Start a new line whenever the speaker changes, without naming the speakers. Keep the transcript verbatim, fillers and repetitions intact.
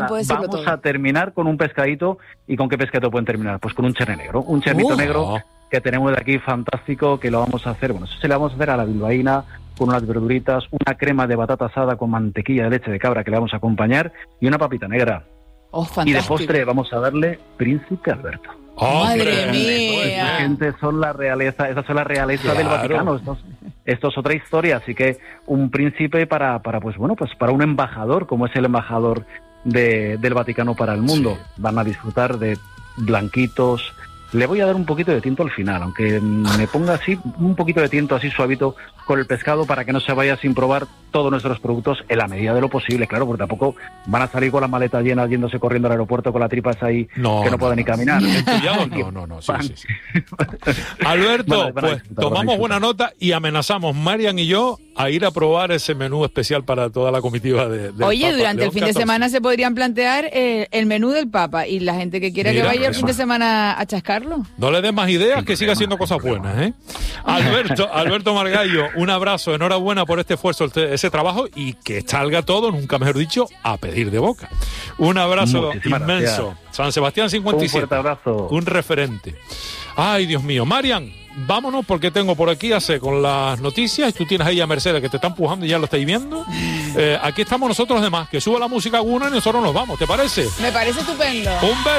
Vamos
todo.
a terminar con un pescadito. ¿Y con qué pescadito pueden terminar? Pues con un cherne negro. Un chernito
Uh.
negro que tenemos de aquí fantástico, que lo vamos a hacer. Bueno, eso se le vamos a hacer a la bilbaína, con unas verduritas, una crema de batata asada con mantequilla de leche de cabra que le vamos a acompañar y una papita negra.
Oh,
y de postre vamos a darle Príncipe Alberto.
Oh, ¡madre mía!
Esta gente son la realeza, esas son la realeza claro. del Vaticano. Esto, esto es otra historia, así que un príncipe para, para pues bueno, pues para un embajador, como es el embajador de, del Vaticano para el mundo. Sí. Van a disfrutar de blanquitos. Le voy a dar un poquito de tinto al final, aunque me ponga así, un poquito de tinto así suavito con el pescado para que no se vaya sin probar todos nuestros productos en la medida de lo posible, claro, porque tampoco van a salir con la maleta llena yéndose corriendo al aeropuerto con las tripas ahí
no,
que no,
no
pueden
no,
ni caminar.
No, no, no, sí, sí, sí. Alberto, pues tomamos buena nota y amenazamos, Marian y yo, a ir a probar ese menú especial para toda la comitiva de, de
Oye,
Papa
durante
León
el fin de
catorce.
semana se podrían plantear eh, el menú del Papa y la gente que quiera
Mira,
que vaya el fin de
problema.
semana a chascarlo.
No le des más ideas,
Sin
que siga
problema,
haciendo cosas
sin
buenas, ¿eh? Alberto, Alberto Margallo, un abrazo, enhorabuena por este esfuerzo, este- ese trabajo y que salga todo, nunca mejor dicho, a pedir de boca. Un abrazo
Muchísimas
inmenso.
gracias.
San Sebastián cincuenta y
Un
siete.
fuerte abrazo.
Un referente. Ay, Dios mío. Marian, vámonos porque tengo por aquí a C con las noticias y tú tienes ahí a Mercedes que te está empujando y ya lo estáis viendo. Eh, aquí estamos nosotros los demás, que sube la música alguna y nosotros nos vamos, ¿te parece?
Me parece estupendo.
Un beso.